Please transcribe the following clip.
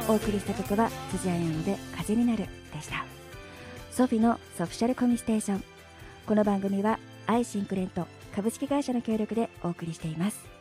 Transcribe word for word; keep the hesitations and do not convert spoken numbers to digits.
お送りした曲は辻彩乃で風になるでした。ソフィのソフィシャルコミステーション。この番組はアイシンクレント株式会社の協力でお送りしています。